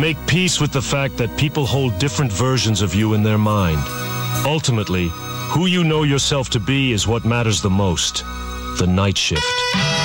Make peace with the fact that people hold different versions of you in their mind. Ultimately, who you know yourself to be is what matters the most. The Night Shift.